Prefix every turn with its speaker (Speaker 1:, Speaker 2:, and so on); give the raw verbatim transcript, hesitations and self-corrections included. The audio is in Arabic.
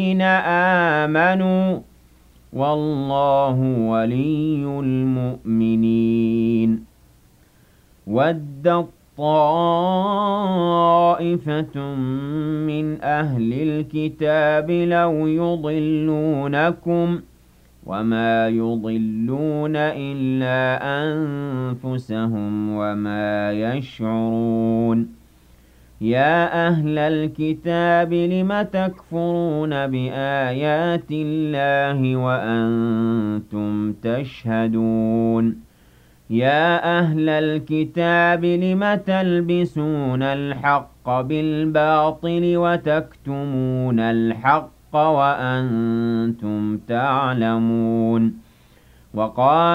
Speaker 1: آمنوا والله ولي المؤمنين وَدَّت طَّائِفَةٌ مِّنْ أَهْلِ الْكِتَابِ لَوْ يُضِلُّونَكُمْ وَمَا يُضِلُّونَ إِلَّا أَنفُسَهُمْ وَمَا يَشْعُرُونَ يَا أَهْلَ الْكِتَابِ لِمَ تَكْفُرُونَ بِآيَاتِ اللَّهِ وَأَنتُمْ تَشْهَدُونَ يَا أَهْلَ الْكِتَابِ لِمَ تَلْبِسُونَ الْحَقَّ بِالْبَاطِلِ وَتَكْتُمُونَ الْحَقَّ وَأَنتُمْ تَعْلَمُونَ وَقَالَ